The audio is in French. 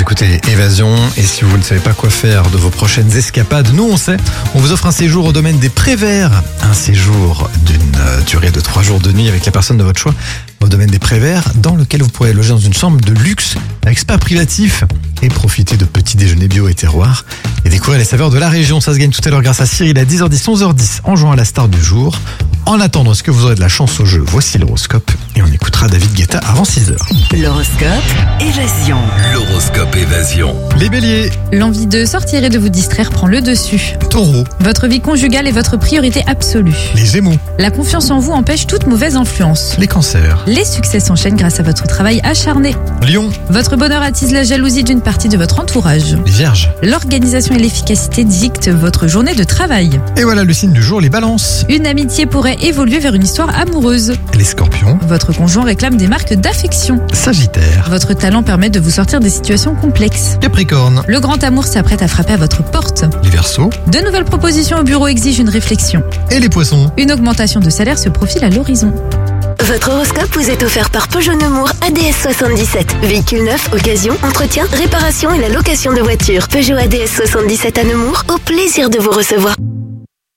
écoutez Évasion et si vous ne savez pas quoi faire de vos prochaines escapades, nous on sait, on vous offre un séjour au domaine des Préverts, un séjour d'une durée de 3 jours de nuit avec la personne de votre choix au domaine des Préverts dans lequel vous pourrez loger dans une chambre de luxe avec spa privatif et profiter de petits déjeuners bio et terroirs et découvrir les saveurs de la région. Ça se gagne tout à l'heure grâce à Cyril à 10h10, 11h10 en jouant à la star du jour. En attendant, est-ce que vous aurez de la chance au jeu? Voici l'horoscope et on écoutera David Guetta avant 6h. L'horoscope Évasion. L'horoscope Évasion. Les béliers, L'envie de sortir et de vous distraire prend le dessus. taureaux, Votre vie conjugale est votre priorité absolue. les gémeaux, La confiance en vous empêche toute mauvaise influence. les cancers, Les succès s'enchaînent grâce à votre travail acharné. lions, Votre bonheur attise la jalousie d'une partie de votre entourage. les vierges. L'organisation et l'efficacité dictent votre journée de travail. Et voilà le signe du jour, les balances, Une amitié pourrait évoluer vers une histoire amoureuse. les scorpions, Votre conjoint réclame des marques d'affection. sagittaire, Votre talent permet de vous sortir des situations complexes. capricorne, Le grand amour s'apprête à frapper à votre porte. les verseaux De nouvelles propositions au bureau exigent une réflexion. et les poissons. Une augmentation de salaire se profile à l'horizon. Votre horoscope vous est offert par Peugeot Nemours ADS 77. Véhicule neuf, occasion, entretien, réparation et la location de voitures. Peugeot ADS 77 à Nemours, au plaisir de vous recevoir.